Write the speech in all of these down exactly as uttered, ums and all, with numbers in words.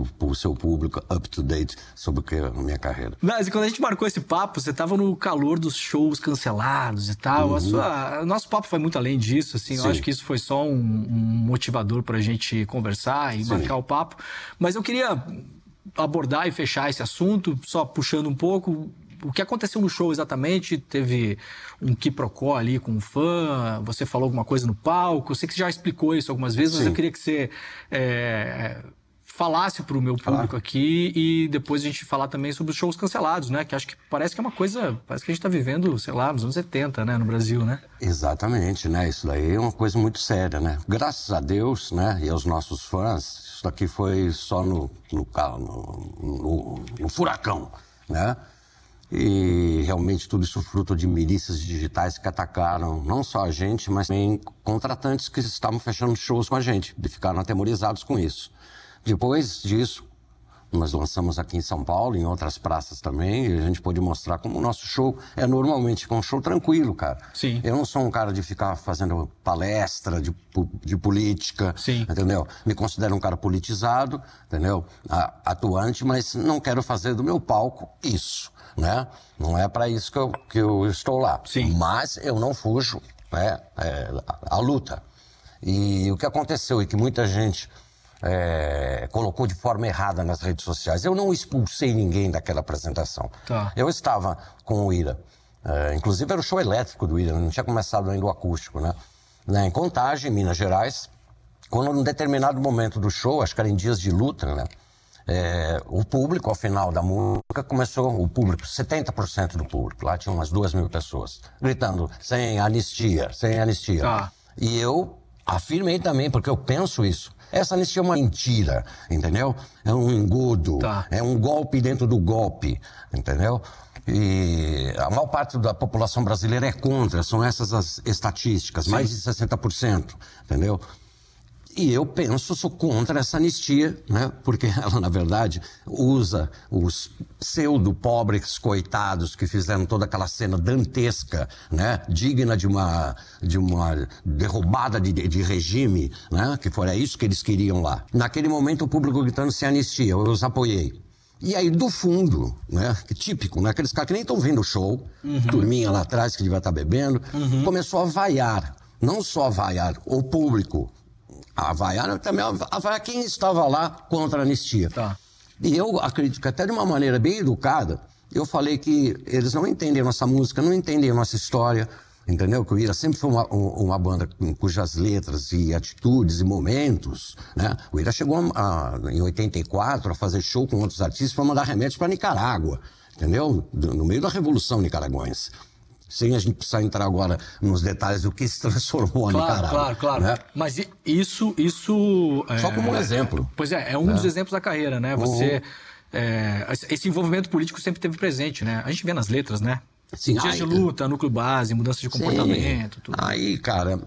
o, o seu público up-to-date sobre o que é a minha carreira. Mas quando a gente marcou esse papo, você estava no calor dos shows cancelados e tal. Uhum. A sua, o nosso papo foi muito além disso, assim. Sim. Eu acho que isso foi só um, um motivador para a gente conversar e Sim. marcar o papo. Mas eu queria abordar e fechar esse assunto, só puxando um pouco... O que aconteceu no show exatamente? Teve um quiprocó ali com um fã? Você falou alguma coisa no palco? Eu sei que você já explicou isso algumas vezes, Sim. mas eu queria que você é, falasse para o meu público claro. aqui e depois a gente falar também sobre os shows cancelados, né? Que acho que parece que é uma coisa... Parece que a gente está vivendo, sei lá, nos anos setenta, né? No Brasil, né? Exatamente, né? Isso daí é uma coisa muito séria, né? Graças a Deus, né? E aos nossos fãs, isso daqui foi só no, no, no, no, no furacão, né? E realmente tudo isso fruto de milícias digitais que atacaram não só a gente, mas também contratantes que estavam fechando shows com a gente e ficaram atemorizados com isso. Depois disso, nós lançamos aqui em São Paulo, em outras praças também, e a gente pôde mostrar como o nosso show é normalmente um show tranquilo, cara. Sim. Eu não sou um cara de ficar fazendo palestra de, de política, Sim. entendeu? Me considero um cara politizado, entendeu? Atuante, mas não quero fazer do meu palco isso. Né? Não é para isso que eu, que eu estou lá. Sim. Mas eu não fujo, né? é, a, a luta. E o que aconteceu e que muita gente é, colocou de forma errada nas redes sociais, eu não expulsei ninguém daquela apresentação. Tá. Eu estava com o Ira, é, inclusive era o show elétrico do Ira, não tinha começado ainda o acústico, né? Em Contagem, em Minas Gerais, quando num determinado momento do show, acho que era em dias de luta, né? É, o público, ao final da música, começou, o público, setenta por cento do público, lá tinha umas duas mil pessoas, gritando, sem anistia, sem anistia. Tá. E eu afirmei também, porque eu penso isso, essa anistia é uma mentira, entendeu? É um engodo, tá. é um golpe dentro do golpe, entendeu? E a maior parte da população brasileira é contra, são essas as estatísticas, Sim. mais de sessenta por cento, entendeu? E eu penso, sou contra essa anistia, né? Porque ela, na verdade, usa os pseudo-pobres coitados que fizeram toda aquela cena dantesca, né? Digna de uma, de uma derrubada de, de regime, né? Que foi isso que eles queriam lá. Naquele momento, o público gritando sem anistia, eu os apoiei. E aí, do fundo, né? Que típico, né? Aqueles caras que nem estão vendo o show, uhum. turminha lá atrás que devia estar bebendo, uhum. começou a vaiar. Não só a vaiar o público, a vaiar também, a vaiar quem estava lá contra a anistia. Tá. E eu acredito que até de uma maneira bem educada, eu falei que eles não entendem a nossa música, não entendem a nossa história, entendeu? Que o Ira sempre foi uma, uma banda cujas letras e atitudes e momentos, né? O Ira chegou a, a, em oitenta e quatro a fazer show com outros artistas para mandar remédios para Nicarágua, entendeu? No meio da Revolução Nicaragüense. Sem a gente precisar entrar agora nos detalhes do que se transformou claro, a Nicarágua. Claro, claro, né? Mas isso... isso Só como um é, exemplo. Pois é, é um né? dos exemplos da carreira, né? Você... Uhum. É, esse envolvimento político sempre teve presente, né? A gente vê nas letras, né? Sim, Dias aí, de luta, núcleo base, mudança de comportamento, sim. tudo. Aí, cara,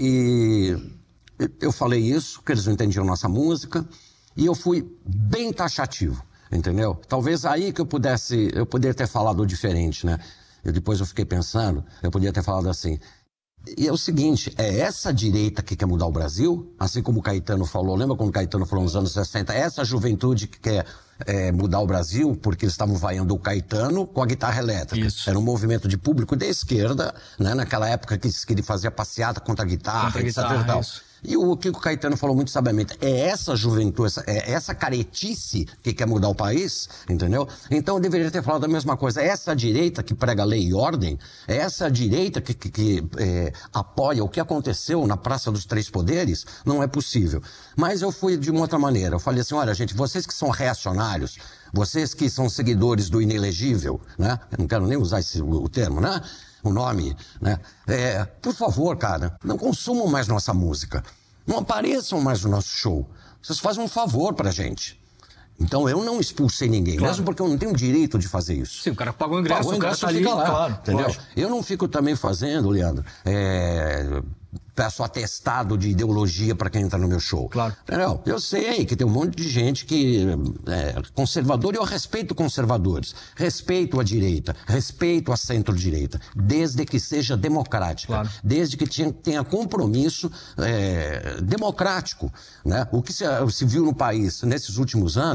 e eu falei isso, que eles não entendiam nossa música, e eu fui bem taxativo, entendeu? Talvez aí que eu pudesse, eu poderia ter falado diferente, né? Eu, depois eu fiquei pensando, eu podia ter falado assim, e é o seguinte, é essa direita que quer mudar o Brasil? Assim como o Caetano falou, lembra quando o Caetano falou nos anos sessenta? Essa juventude que quer é, mudar o Brasil, porque eles estavam vaiando o Caetano com a guitarra elétrica. Isso. Era um movimento de público da esquerda, né? Naquela época que, que ele fazia passeata contra a guitarra, contra a etcétera guitarra, e tal. isso. E o que o Caetano falou muito sabiamente, é essa juventude, essa, é essa caretice que quer mudar o país, entendeu? Então eu deveria ter falado a mesma coisa. Essa direita que prega lei e ordem, é essa direita que, que, que é, apoia o que aconteceu na Praça dos Três Poderes, não é possível. Mas eu fui de uma outra maneira. Eu falei assim, olha gente, vocês que são reacionários, vocês que são seguidores do inelegível, né? Eu não quero nem usar esse, o, o termo, né? O nome, né? É, por favor, cara, não consumam mais nossa música. Não apareçam mais no nosso show. Vocês fazem um favor pra gente. Então eu não expulsei ninguém, claro. mesmo porque eu não tenho direito de fazer isso. Sim, o cara pagou o ingresso, pagou o ingresso, o cara tá fica ali, lá, claro, entendeu? lógico. Eu não fico também fazendo, Leandro, é... peço atestado de ideologia para quem entra no meu show. Claro. Entendeu? Eu sei que tem um monte de gente que é conservador e eu respeito conservadores. Respeito a direita, respeito a centro-direita, desde que seja democrática. Claro. Desde que tenha, tenha compromisso é, democrático. Né? O que se, se viu no país nesses últimos anos,